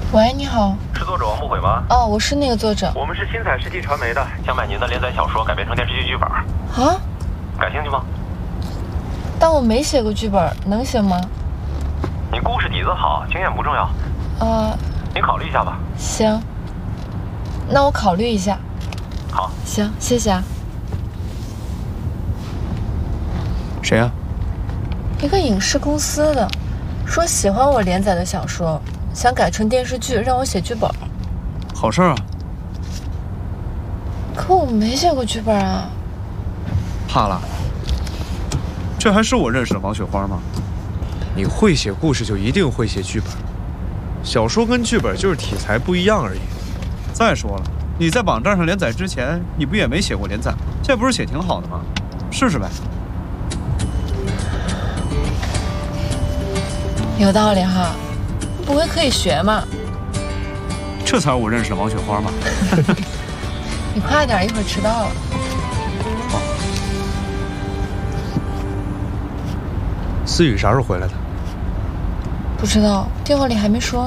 喂，你好。 是作者王不悔吗？ 哦，我是那个作者。 我们是新彩世纪传媒的，想把您的连载小说改编成电视剧剧本。 啊？ 感兴趣吗？ 但我没写过剧本，能行吗？ 你故事底子好，经验不重要。 你考虑一下吧。 行，那我考虑一下。 好， 行，谢谢啊。 谁啊？ 一个影视公司的，说喜欢我连载的小说，想改成电视剧，让我写剧本。 好事啊。 可我没写过剧本啊。 怕了？这还是我认识的王雪花吗？你会写故事就一定会写剧本，小说跟剧本就是题材不一样而已。再说了，你在网站上连载之前，你不也没写过连载吗？这不是写挺好的吗？试试呗。 有道理哈，不会可以学嘛？ 这才是我认识的王雪花嘛。 你快点，一会儿迟到了。 好。思雨啥时候回来的？ 不知道，电话里还没说。